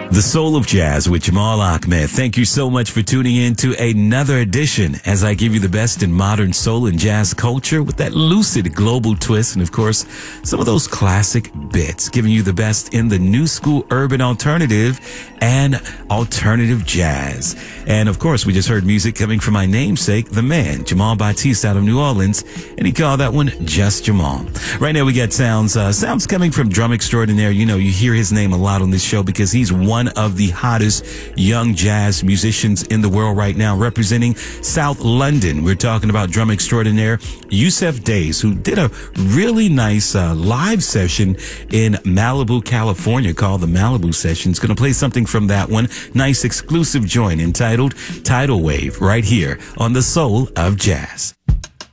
The Soul of Jazz with Jamal Ahmed. Thank you so much for tuning in to another edition as I give you the best in modern soul and jazz culture with that lucid global twist and, of course, some of those classic bits, giving you the best in the new school urban alternative and alternative jazz. And, of course, we just heard music coming from my namesake, the man, Jamal Batiste out of New Orleans, and he called that one Just Jamal. Right now we got sounds coming from drum extraordinaire. You know, you hear his name a lot on this show because he's one of the hottest young jazz musicians in the world right now, representing South London. We're talking about drum extraordinaire Yusef Dayes, who did a really nice live session in Malibu, California, called the Malibu Sessions. Going to play something from that one. Nice exclusive joint entitled Tidal Wave right here on The Soul of Jazz.